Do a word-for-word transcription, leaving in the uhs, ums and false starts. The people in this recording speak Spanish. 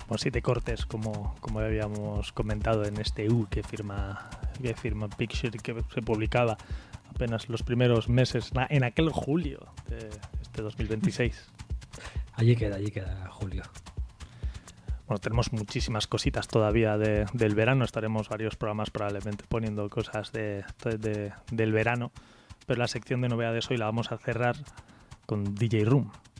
Bueno, siete cortes, como, como habíamos comentado en este U que firma, que firma Picture, que se publicaba apenas los primeros meses, en aquel julio de este dos mil veintiséis. Allí queda, allí queda julio. Bueno, tenemos muchísimas cositas todavía de, del verano. Estaremos varios programas probablemente poniendo cosas de, de, del verano. Pero la sección de novedades hoy la vamos a cerrar con D J Room.